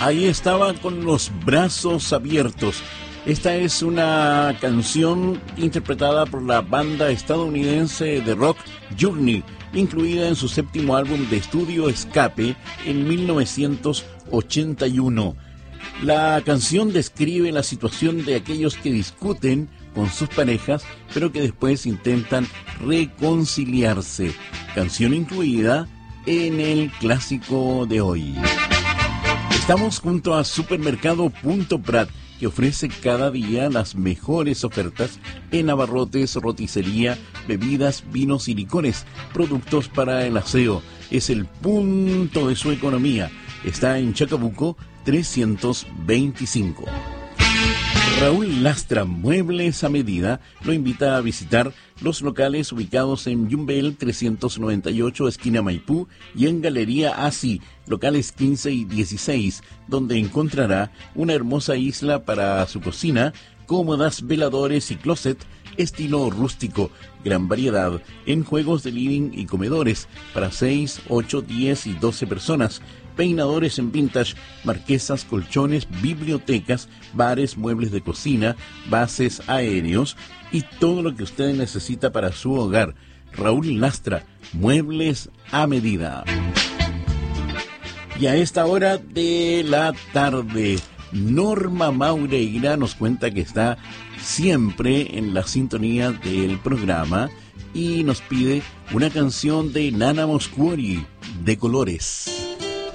Ahí estaba con los brazos abiertos. Esta es una canción interpretada por la banda estadounidense de rock Journey, incluida en su séptimo álbum de estudio Escape en 1981. La canción describe la situación de aquellos que discuten con sus parejas, pero que después intentan reconciliarse. Canción incluida en el clásico de hoy. Estamos junto a Supermercado Punto Prat, que ofrece cada día las mejores ofertas en abarrotes, roticería, bebidas, vinos y licores, productos para el aseo. Es el punto de su economía. Está en Chacabuco 325. Raúl Lastra, Muebles a Medida, lo invita a visitar los locales ubicados en Yumbel 398, esquina Maipú, y en Galería Así, locales 15 y 16, donde encontrará una hermosa isla para su cocina, cómodas, veladores y closet, estilo rústico, gran variedad en juegos de living y comedores para 6, 8, 10 y 12 personas, peinadores en vintage, marquesas, colchones, bibliotecas, bares, muebles de cocina, bases aéreos y todo lo que usted necesita para su hogar. Raúl Lastra, Muebles a Medida. Y a esta hora de la tarde, Norma Maureira nos cuenta que está siempre en la sintonía del programa y nos pide una canción de Nana Moscuri, De Colores.